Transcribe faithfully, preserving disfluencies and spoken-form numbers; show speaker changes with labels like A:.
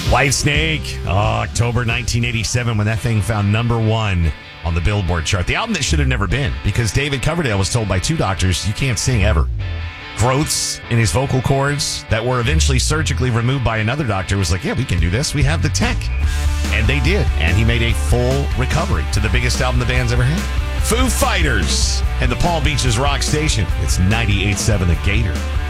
A: Whitesnake, oh, October nineteen eighty-seven, when that thing found number one on the Billboard chart. The album that should have never been, because David Coverdale was told by two doctors, you can't sing ever. Growths in his vocal cords that were eventually surgically removed by another doctor was like, yeah, we can do this. We have the tech. And they did. And he made a full recovery to the biggest album the band's ever had. Foo Fighters and the Palm Beaches Rock Station. It's ninety-eight point seven The Gator.